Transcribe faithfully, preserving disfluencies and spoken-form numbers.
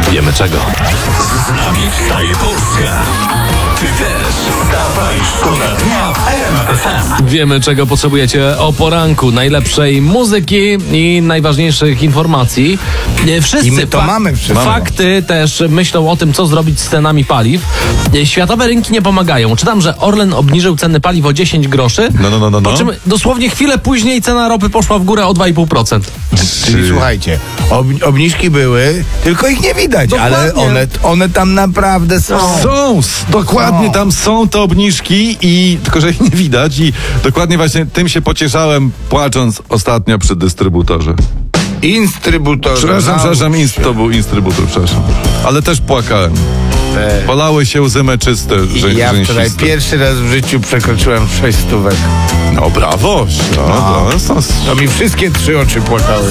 Wiemy czego. Z nami wstaje Polska. Ty też wstawaj, szkoda dnia w R M F M. Wiemy czego potrzebujecie o poranku. Najlepszej muzyki i najważniejszych informacji. Nie, Wszyscy I my to fa- mamy wszystko. Fakty też myślą o tym, co zrobić z cenami paliw. Światowe rynki nie pomagają. Czytam, że Orlen obniżył ceny paliw o dziesięć groszy. No, no, no, no, no. Po czym dosłownie chwilę później cena ropy poszła w górę o dwa i pół procent. Czyli słuchajcie, ob, obniżki były, tylko ich nie widać, ale Dokładnie. one, one tam naprawdę są. Są, s- dokładnie tam są te obniżki i tylko, że ich nie widać i dokładnie właśnie tym się pocieszałem, płacząc ostatnio przy dystrybutorze. Instrybutorze. Przepraszam, naucz przepraszam, się. inst, to był instrybutor, przepraszam. Ale też płakałem. Te- Polały się łzy meczyste, że Ja wczoraj rzęsiste. pierwszy raz w życiu przekroczyłem sześć stówek. No brawo, no, No. no, są- To mi wszystkie trzy oczy płakały.